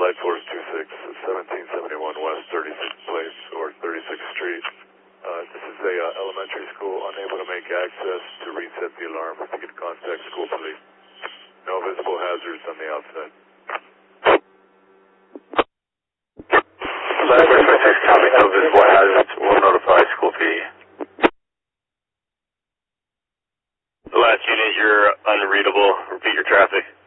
Light Force 26, 1771 West 36th Place or 36th Street. This is a elementary school unable to make access to reset the alarm. If you could contact school police. No visible hazards on the outside. Light Force 26, copy, no visible hazards. We'll notify school PD. The last unit, you're unreadable. Repeat your traffic.